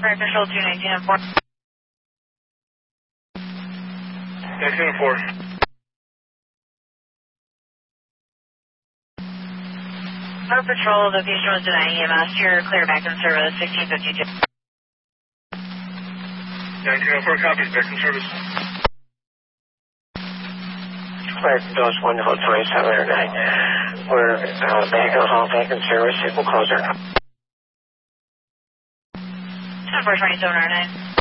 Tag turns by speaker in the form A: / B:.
A: Fire Control 219 and 4.
B: 19 and 4.
A: Fire Patrol, the patient was denying EMS. You're clear back in service, 1652.
B: 19 and 4 copies, back in service.
C: Fire Control 1 Hold 2709. We're back on hall, back in service. It will close our.
A: 10-4 2709.